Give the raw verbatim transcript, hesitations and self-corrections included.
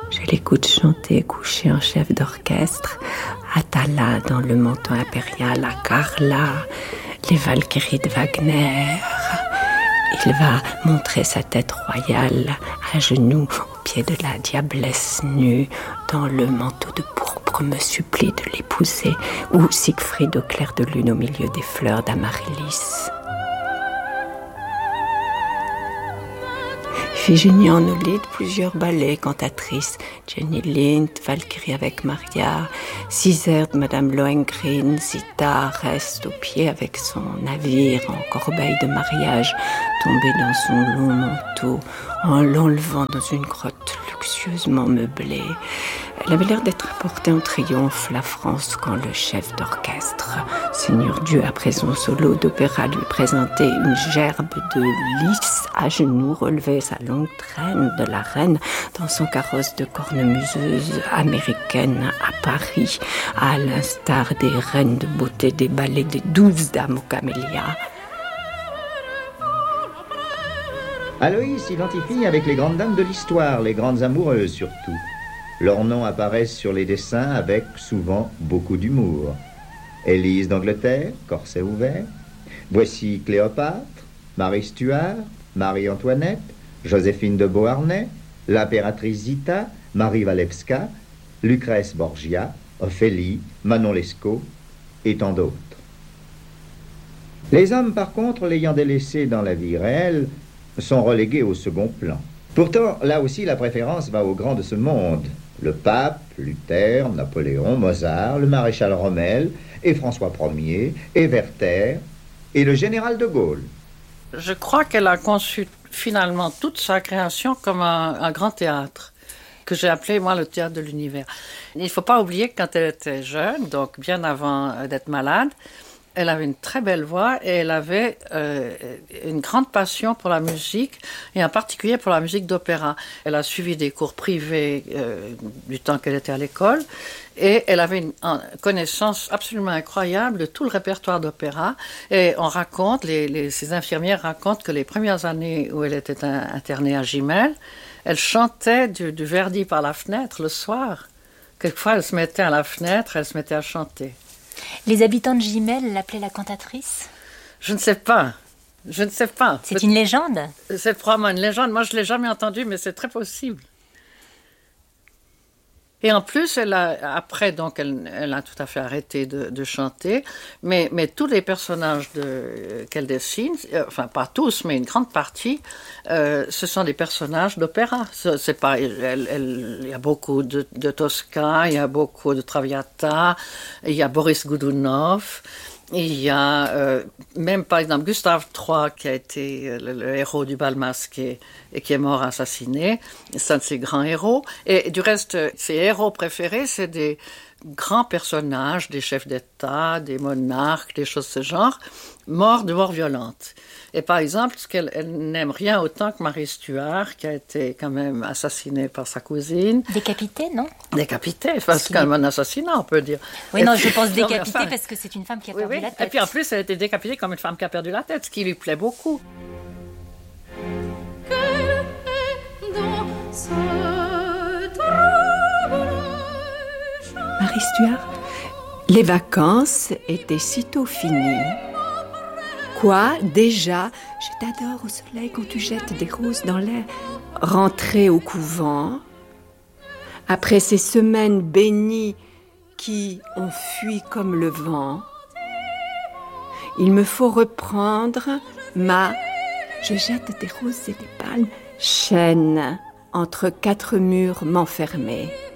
Je l'écoute chanter couché en chef d'orchestre, Atala dans le manteau impérial, à Carla, les Valkyries de Wagner. Il va montrer sa tête royale à genoux au pied de la diablesse nue dans le manteau de pourpre me supplie de l'épouser, ou Siegfried au clair de lune au milieu des fleurs d'Amaryllis. Iphigénie en Aulide, plusieurs ballets, cantatrices, Jenny Lind, Valkyrie avec Maria, Césaire de Madame Lohengrin, Zita reste au pied avec son navire en corbeille de mariage, tombé dans son long manteau, en l'enlevant dans une grotte luxueusement meublée. Elle avait l'air d'être apportée en triomphe, la France, quand le chef d'orchestre, Seigneur Dieu, après son solo d'opéra, lui présentait une gerbe de lys à genoux, relevait sa longue traîne de la reine dans son carrosse de cornemuseuse américaine à Paris, à l'instar des reines de beauté des ballets des douze dames aux camélias. Aloïs s'identifie avec les grandes dames de l'histoire, les grandes amoureuses surtout. Leurs noms apparaissent sur les dessins avec, souvent, beaucoup d'humour. Élise d'Angleterre, corset ouvert. Voici Cléopâtre, Marie Stuart, Marie-Antoinette, Joséphine de Beauharnais, l'impératrice Zita, Marie Walewska, Lucrèce Borgia, Ophélie, Manon Lescaut et tant d'autres. Les hommes, par contre, l'ayant délaissé dans la vie réelle, sont relégués au second plan. Pourtant, là aussi, la préférence va aux grands de ce monde. Le pape, Luther, Napoléon, Mozart, le maréchal Rommel, et François Ier, et Werther, et le général de Gaulle. Je crois qu'elle a conçu finalement toute sa création comme un, un grand théâtre, que j'ai appelé, moi, le théâtre de l'univers. Il ne faut pas oublier que quand elle était jeune, donc bien avant d'être malade, elle avait une très belle voix et elle avait euh, une grande passion pour la musique et en particulier pour la musique d'opéra. Elle a suivi des cours privés euh, du temps qu'elle était à l'école et elle avait une, une connaissance absolument incroyable de tout le répertoire d'opéra. Et on raconte, les, les, ces infirmières racontent que les premières années où elle était internée à Gimel, elle chantait du, du Verdi par la fenêtre le soir. Quelquefois, elle se mettait à la fenêtre, elle se mettait à chanter. Les habitants de Gimel l'appelaient la cantatrice ? Je ne sais pas. Je ne sais pas. C'est une légende ? C'est probablement une légende. Moi, je ne l'ai jamais entendue, mais c'est très possible. Et en plus, elle a, après, donc, elle, elle a tout à fait arrêté de, de chanter. Mais, mais tous les personnages de, qu'elle dessine, enfin, pas tous, mais une grande partie, euh, ce sont des personnages d'opéra. C'est, c'est pas, elle, elle, il y a beaucoup de, de Tosca, il y a beaucoup de Traviata, il y a Boris Godunov. Il y a euh, même, par exemple, Gustave trois, qui a été le, le héros du bal masqué et qui est mort assassiné. C'est un de ses grands héros. Et du reste, ses héros préférés, c'est des grands personnages, des chefs d'État, des monarques, des choses de ce genre, morts de mort violente. Et par exemple, ce qu'elle elle n'aime rien autant que Marie Stuart, qui a été quand même assassinée par sa cousine. Décapitée, non ? Décapitée, enfin, c'est quand même un assassinat, on peut dire. Oui, et non, puis, je pense décapitée enfin, parce que c'est une femme qui a oui, perdu oui. la tête. Et puis en plus, elle a été décapitée comme une femme qui a perdu la tête, ce qui lui plaît beaucoup. Marie Stuart, les vacances étaient sitôt finies. Quoi, déjà, je t'adore au soleil quand tu jettes des roses dans l'air. Rentrer au couvent, après ces semaines bénies qui ont fui comme le vent, il me faut reprendre ma je jette des roses et des palmes chaîne entre quatre murs m'enfermer.